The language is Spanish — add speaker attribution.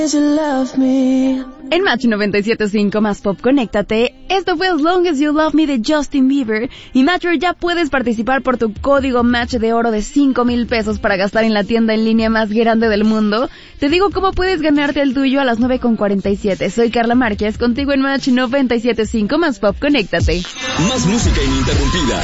Speaker 1: En Match 97.5 más Pop, conéctate. Esto fue As Long As You Love Me de Justin Bieber. Y Matcher, ya puedes participar por tu código Match de oro de 5,000 pesos para gastar en la tienda en línea más grande del mundo. Te digo cómo puedes ganarte el tuyo a las 9:47. Soy Carla Márquez, contigo en Match 97.5 más Pop, conéctate.
Speaker 2: Más música ininterrumpida.